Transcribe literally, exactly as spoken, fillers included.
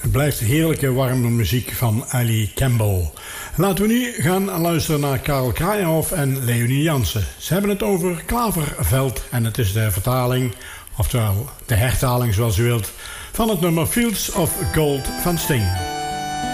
Het blijft heerlijke warme muziek van Ali Campbell. Laten we nu gaan luisteren naar Karel Kraaienhof en Leonie Jansen. Ze hebben het over Klaverveld en het is de vertaling, oftewel de hertaling zoals u wilt, van het nummer Fields of Gold van Sting.